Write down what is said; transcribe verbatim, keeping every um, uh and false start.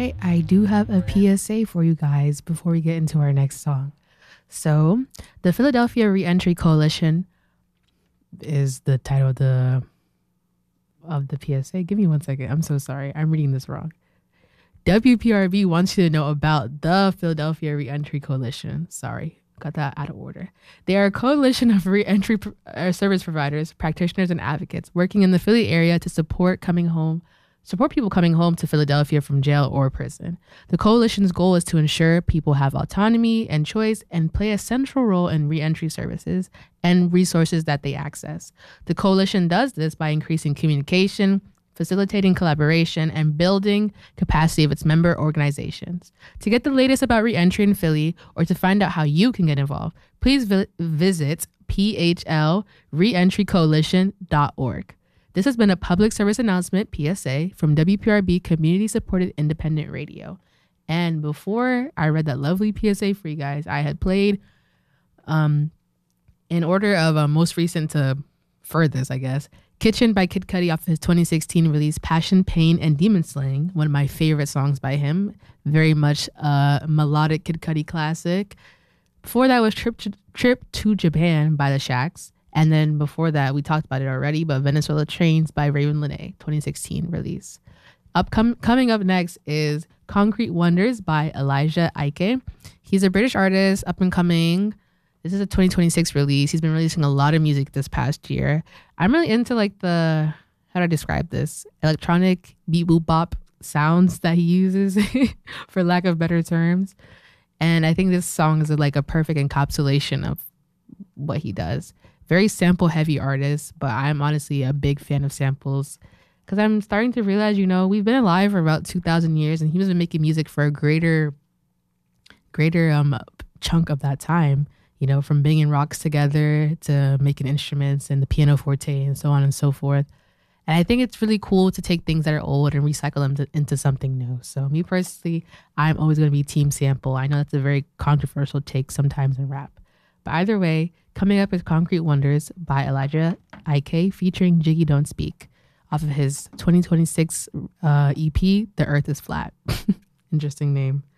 right, I do have a P S A for you guys before we get into our next song. So, the Philadelphia Reentry Coalition is the title of the of the P S A. Give me one second. I'm so sorry. I'm reading this wrong. W P R B wants you to know about the Philadelphia Reentry Coalition. Sorry, got that out of order. They are a coalition of reentry pro- uh, service providers, practitioners, and advocates working in the Philly area to support coming home, support people coming home to Philadelphia from jail or prison. The coalition's goal is to ensure people have autonomy and choice and play a central role in reentry services and resources that they access. The coalition does this by increasing communication, facilitating collaboration, and building capacity of its member organizations. To get the latest about reentry in Philly or to find out how you can get involved, please vi- visit p h l reentry coalition dot org. This has been a public service announcement, P S A, from W P R B Community Supported Independent Radio. And before I read that lovely P S A for you guys, I had played, um, in order of uh, most recent to furthest, I guess, Kitchen by Kid Cudi off of his twenty sixteen release, Passion, Pain, and Demon Slaying, one of my favorite songs by him. Very much a melodic Kid Cudi classic. Before that was Trip to, Trip to Japan by The Shacks. And then before that, we talked about it already, but Venezuela Trains by Raven Lenae, twenty sixteen release. Upcom- coming up next is Concrete Wonders by Elijah Ike. He's a British artist, up and coming. This is a twenty twenty-six release. He's been releasing a lot of music this past year. I'm really into like the, how do I describe this? Electronic beat boop bop sounds that he uses, for lack of better terms. And I think this song is like a perfect encapsulation of what he does. Very sample heavy artist, but I'm honestly a big fan of samples because I'm starting to realize, you know, we've been alive for about two thousand years and he's been making music for a greater, greater um chunk of that time. You know, from banging rocks together to making instruments and the pianoforte and so on and so forth. And I think it's really cool to take things that are old and recycle them to, into something new. So me personally, I'm always going to be team sample. I know that's a very controversial take sometimes in rap. But either way, coming up is Concrete Wonders by Elijah Ike featuring Jiggy Don't Speak off of his twenty twenty-six uh, E P, The Earth is Flat. Interesting name.